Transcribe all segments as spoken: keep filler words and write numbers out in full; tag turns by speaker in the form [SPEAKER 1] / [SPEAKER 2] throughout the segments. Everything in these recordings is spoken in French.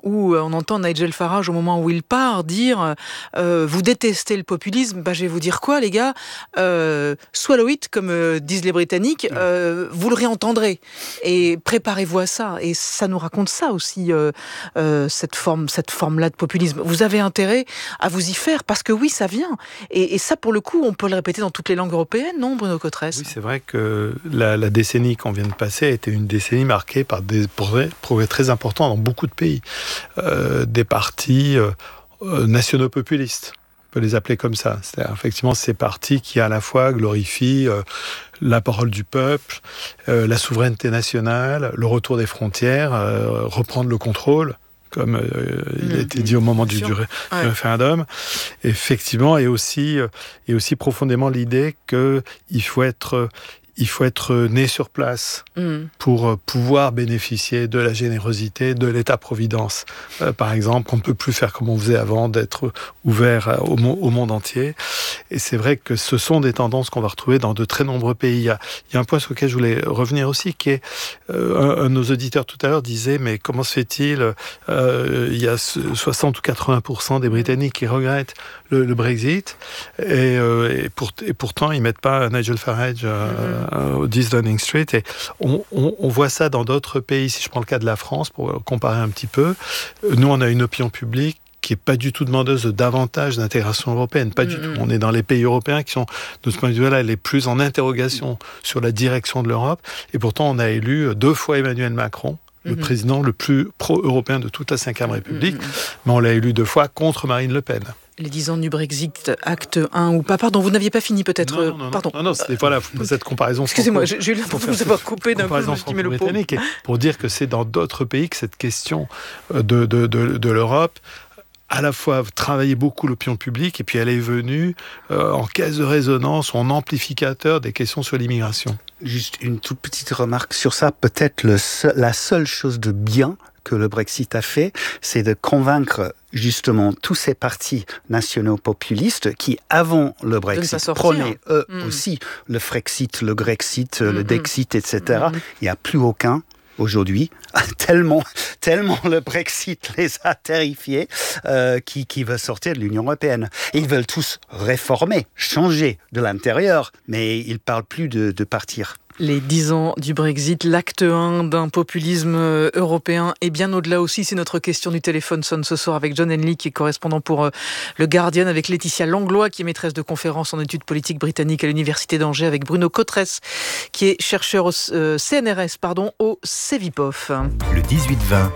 [SPEAKER 1] où on entend Nigel Farage au moment où il part dire euh, vous détestez le populisme, bah, je vais vous dire quoi les gars, euh, swallow it comme euh, disent les Britanniques, euh, vous le réentendrez et préparez-vous à ça. Et ça nous raconte ça aussi, euh, euh, cette forme, cette forme-là de populisme. Vous avez intérêt à vous y faire parce que oui, ça vient. Et, et ça, pour le coup, on peut le répéter dans toutes les langues européennes, non, Bruno Cotresse ?
[SPEAKER 2] Oui, c'est vrai que la, la décennie qu'on vient de passer a été une décennie marquée par des progrès, progrès très importants dans beaucoup de pays. Euh, des partis euh, nationaux populistes, on peut les appeler comme ça. C'est-à-dire, effectivement, ces partis qui, à la fois, glorifient euh, la parole du peuple, euh, la souveraineté nationale, le retour des frontières, euh, reprendre le contrôle, comme euh, il a été dit au moment du, du, ré, ouais. du référendum, effectivement, et aussi, euh, et aussi profondément l'idée qu'il faut être, il faut être né sur place mm. pour pouvoir bénéficier de la générosité de l'État-providence. Euh, par exemple, on ne peut plus faire comme on faisait avant, d'être ouvert au, au monde entier. Et c'est vrai que ce sont des tendances qu'on va retrouver dans de très nombreux pays. Il y a, il y a un point sur lequel je voulais revenir aussi, qui est, euh, un, un de nos auditeurs tout à l'heure disait, mais comment se fait-il, euh, il y a soixante ou quatre-vingts pour cent des Britanniques qui regrettent le, le Brexit, et, euh, et, pour, et pourtant ils ne mettent pas Nigel Farage euh, mm-hmm. au dix Downing Street. Et on, on, on voit ça dans d'autres pays. Si je prends le cas de la France, pour comparer un petit peu, nous on a une opinion publique qui n'est pas du tout demandeuse de davantage d'intégration européenne, pas mmh. du tout. On est dans les pays européens qui sont, de ce point de vue-là, les plus en interrogation sur la direction de l'Europe. Et pourtant, on a élu deux fois Emmanuel Macron, le mmh. président le plus pro-européen de toute la cinquième République, mmh. mais on l'a élu deux fois contre Marine Le Pen.
[SPEAKER 1] Les dix ans du Brexit, acte un ou pas. Pardon, vous n'aviez pas fini peut-être.
[SPEAKER 2] Non, non, non,
[SPEAKER 1] Pardon.
[SPEAKER 2] non, non c'était voilà, cette comparaison.
[SPEAKER 1] Excusez-moi, j'ai, j'ai eu l'impression de vous avoir coupé d'un coup, je me suis dit, mais le pauvre.
[SPEAKER 2] Pour dire que c'est dans d'autres pays que cette question de, de, de, de l'Europe à la fois travailler beaucoup l'opinion publique, et puis elle est venue euh, en caisse de résonance ou en amplificateur des questions sur l'immigration.
[SPEAKER 3] Juste une toute petite remarque sur ça. Peut-être le seul, la seule chose de bien que le Brexit a fait, c'est de convaincre justement tous ces partis nationaux populistes qui, avant le Brexit, prenaient eux mmh. aussi le Frexit, le Grexit, mmh. le Dexit, et cetera. Mmh. Il n'y a plus aucun aujourd'hui, tellement, tellement le Brexit les a terrifiés, euh, qui, qui veut sortir de l'Union européenne. Et ils veulent tous réformer, changer de l'intérieur, mais ils ne parlent plus de, de partir.
[SPEAKER 1] Les dix ans du Brexit, l'acte un d'un populisme européen et bien au-delà aussi, c'est notre question du téléphone sonne ce soir avec John Henley qui est correspondant pour le Guardian, avec Laetitia Langlois qui est maîtresse de conférences en études politiques britanniques à l'Université d'Angers, avec Bruno Cotresse qui est chercheur au euh, C N R S, pardon, au Cevipof.
[SPEAKER 4] Le dix-huit vingt,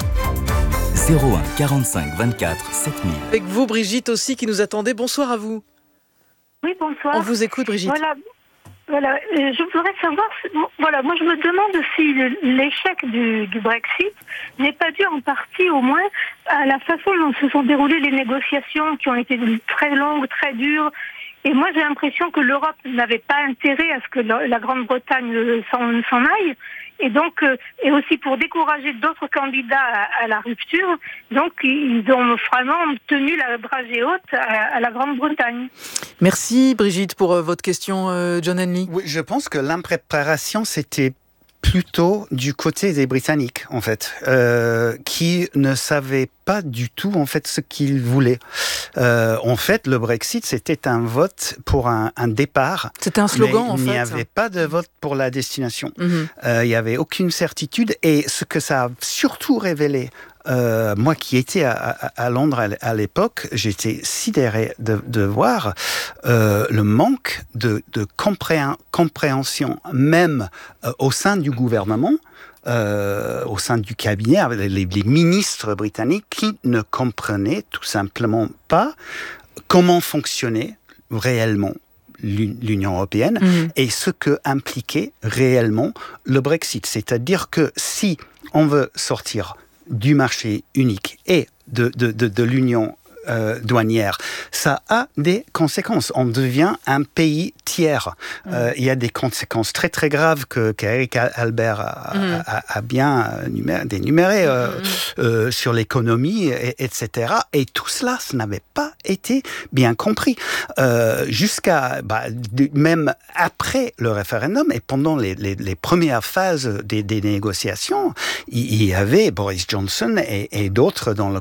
[SPEAKER 4] zéro un quarante-cinq vingt-quatre sept mille.
[SPEAKER 1] Avec vous Brigitte aussi qui nous attendait, bonsoir à vous.
[SPEAKER 5] Oui, bonsoir.
[SPEAKER 1] On vous écoute Brigitte.
[SPEAKER 5] Voilà. Voilà, je voudrais savoir, voilà, moi je me demande si l'échec du, du Brexit n'est pas dû en partie au moins à la façon dont se sont déroulées les négociations qui ont été très longues, très dures. Et moi j'ai l'impression que l'Europe n'avait pas intérêt à ce que la Grande-Bretagne s'en, s'en aille. Et donc, euh, et aussi pour décourager d'autres candidats à, à la rupture, donc ils ont vraiment tenu la dragée haute à, à la Grande-Bretagne.
[SPEAKER 1] Merci Brigitte pour euh, votre question, euh, John Henley.
[SPEAKER 3] Oui, je pense que l'impréparation, c'était plutôt du côté des Britanniques, en fait, euh, qui ne savaient pas du tout, en fait, ce qu'ils voulaient. Euh, en fait, le Brexit, c'était un vote pour un, un départ.
[SPEAKER 1] C'était un slogan, en fait.
[SPEAKER 3] Il n'y avait pas de vote pour la destination.
[SPEAKER 1] Mm-hmm.
[SPEAKER 3] Euh, il n'y avait aucune certitude. Et ce que ça a surtout révélé, Euh, moi qui étais à, à, à Londres à, à l'époque, j'étais sidéré de, de voir euh, le manque de, de compréhen, compréhension, même euh, au sein du gouvernement, euh, au sein du cabinet, avec les, les ministres britanniques qui ne comprenaient tout simplement pas comment fonctionnait réellement l'Union européenne mmh. et ce que impliquait réellement le Brexit. C'est-à-dire que si on veut sortir du marché unique et de, de, de, de l'union euh, douanière, ça a des conséquences. On devient un pays tiers. Mmh. Euh, il y a des conséquences très très graves que qu'Eric Albert a, mmh. a, a bien numéré, dénuméré euh, mmh. euh, sur l'économie, et, etc. Et tout cela, ça n'avait pas été bien compris. Euh, jusqu'à, bah, même après le référendum et pendant les, les, les premières phases des, des négociations, il, il y avait Boris Johnson et, et d'autres dans le